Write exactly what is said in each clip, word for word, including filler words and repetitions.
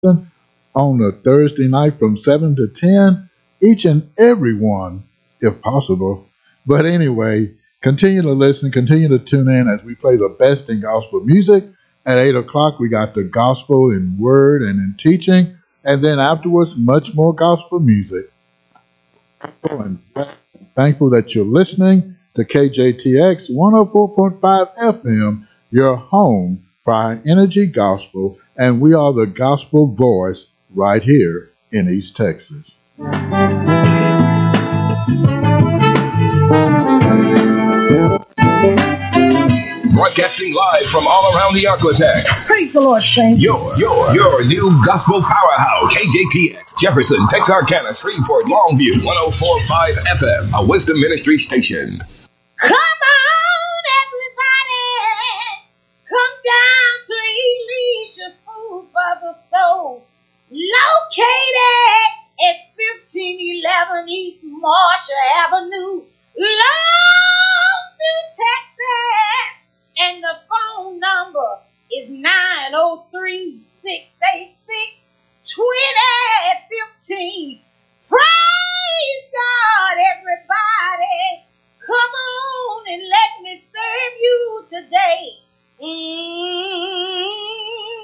on a Thursday night from seven to ten, each and every one, if possible. But anyway, continue to listen, continue to tune in as we play the best in gospel music. At eight o'clock, we got the gospel in word and in teaching. And then afterwards, much more gospel music. And thankful that you're listening to K J T X one oh four point five F M, your home for high energy gospel. And we are the gospel voice right here in East Texas. Broadcasting live from all around the Arklatex. Praise the Lord, saints. Your, your, your new gospel powerhouse. K J T X, Jefferson, Texarkana, Shreveport, Longview, one oh four point five F M, a Wisdom Ministry station. Come on, everybody. Come down to Alicia's Food for the Soul. Located at fifteen eleven East Marshall Avenue, Longview, Texas. And the phone number is nine oh three, six eight six, two oh one five. Praise God, everybody. Come on and let me serve you today. Mm-hmm.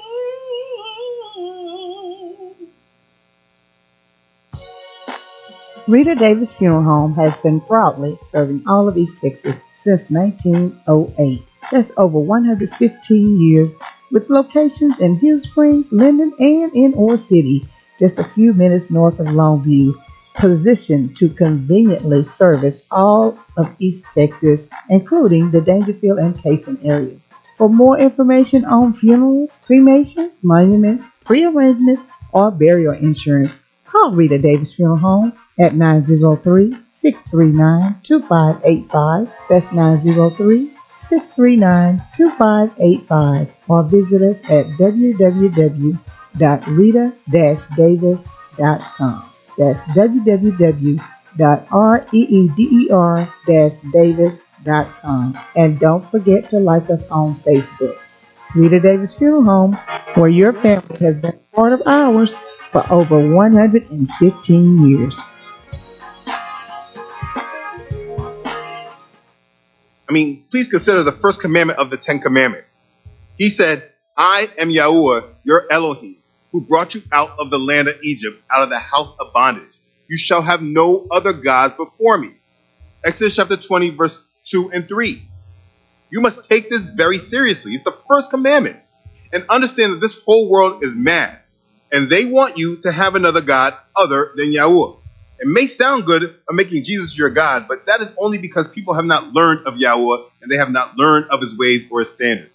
Rita Davis Funeral Home has been proudly serving all of East Texas since nineteen oh eight. That's over one hundred fifteen years, with locations in Hill Springs, Linden, and in Ore City, just a few minutes north of Longview, positioned to conveniently service all of East Texas, including the Dangerfield and Payson areas. For more information on funerals, cremations, monuments, pre-arrangements, or burial insurance, call Rita Davis Funeral Home at nine oh three, six three nine, two five eight five. That's nine oh three, six three nine, two five eight five. Or visit us at w w w dot rita dash davis dot com. That's w w w dot reeder davis dot com. And don't forget to like us on Facebook. Rita Davis Funeral Home, where your family has been part of ours for over one hundred fifteen years. I mean, please consider the first commandment of the Ten Commandments. He said, I am Yahuwah, your Elohim, who brought you out of the land of Egypt, out of the house of bondage. You shall have no other gods before me. Exodus chapter twenty, verse two and three. You must take this very seriously. It's the first commandment. And understand that this whole world is mad. And they want you to have another God other than Yahuwah. It may sound good of making Jesus your God, but that is only because people have not learned of Yahuwah and they have not learned of his ways or his standards.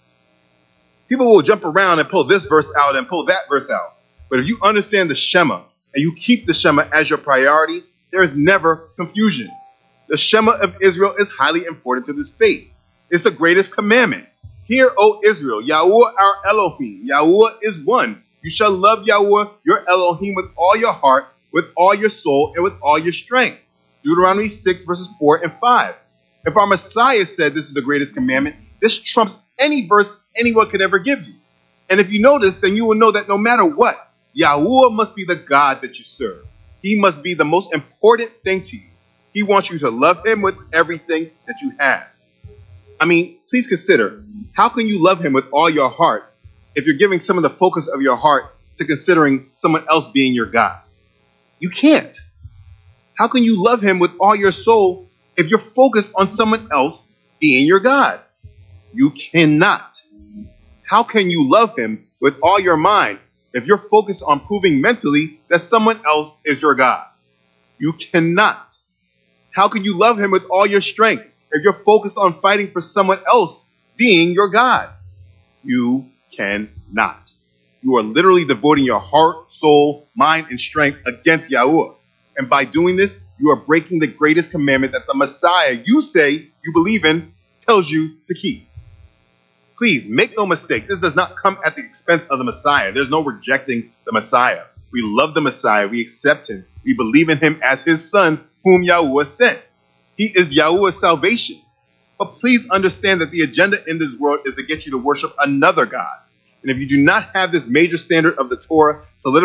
People will jump around and pull this verse out and pull that verse out. But if you understand the Shema and you keep the Shema as your priority, there is never confusion. The Shema of Israel is highly important to this faith. It's the greatest commandment. Hear, O Israel, Yahuwah our Elohim. Yahuwah is one. You shall love Yahuwah your Elohim with all your heart, with all your soul, and with all your strength. Deuteronomy six, verses four and five. If our Messiah said this is the greatest commandment, this trumps any verse anyone could ever give you. And if you notice, then you will know that no matter what, Yahuwah must be the God that you serve. He must be the most important thing to you. He wants you to love him with everything that you have. I mean, please consider, how can you love him with all your heart if you're giving some of the focus of your heart to considering someone else being your God? You can't. How can you love him with all your soul if you're focused on someone else being your God? You cannot. How can you love him with all your mind if you're focused on proving mentally that someone else is your God? You cannot. How can you love him with all your strength if you're focused on fighting for someone else being your God? You cannot. You are literally devoting your heart, soul, mind, and strength against Yahuwah. And by doing this, you are breaking the greatest commandment that the Messiah you say you believe in tells you to keep. Please, make no mistake, this does not come at the expense of the Messiah. There's no rejecting the Messiah. We love the Messiah. We accept him. We believe in him as his son, whom Yahuwah sent. He is Yahuwah's salvation. But please understand that the agenda in this world is to get you to worship another God. And if you do not have this major standard of the Torah